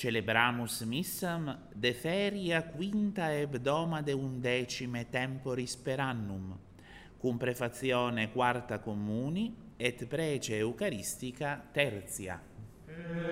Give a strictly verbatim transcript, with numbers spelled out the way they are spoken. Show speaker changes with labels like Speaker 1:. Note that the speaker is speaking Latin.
Speaker 1: celebramus missam de feria quinta hebdoma de undecime temporis per annum, cum prefazione quarta communi et prece eucaristica tertia.